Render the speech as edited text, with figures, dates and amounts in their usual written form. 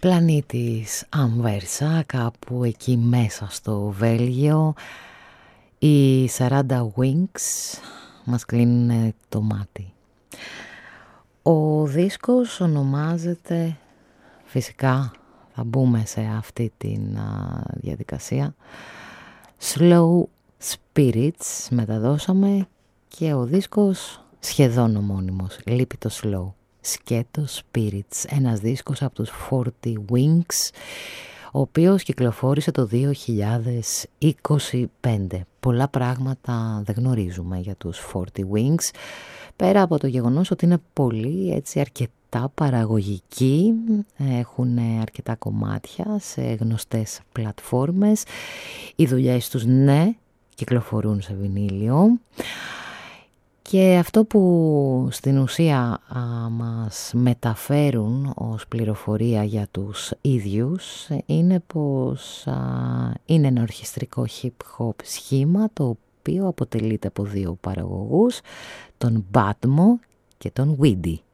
πλανήτης Αμβέρσα, κάπου εκεί μέσα στο Βέλγιο. Οι 40 Wings μας κλείνουν το μάτι. Ο δίσκος ονομάζεται, φυσικά θα μπούμε σε αυτή τη διαδικασία, Slow Spirits, μεταδώσαμε, και ο δίσκος σχεδόν ομώνυμος, λείπει το slow. Σκέτο Spirits, ένας δίσκος από τους 40 Wings, ο οποίος κυκλοφόρησε το 2025. Πολλά πράγματα δεν γνωρίζουμε για τους 40 Wings, πέρα από το γεγονός ότι είναι πολύ έτσι αρκετά παραγωγικοί, έχουν αρκετά κομμάτια σε γνωστές πλατφόρμες. Οι δουλειές τους, ναι, κυκλοφορούν σε βινίλιο. Και αυτό που στην ουσία μας μεταφέρουν ως πληροφορία για τους ίδιους είναι πως είναι ένα ορχιστρικό hip-hop σχήμα, το οποίο αποτελείται από δύο παραγωγούς, τον Badmo και τον Weedy.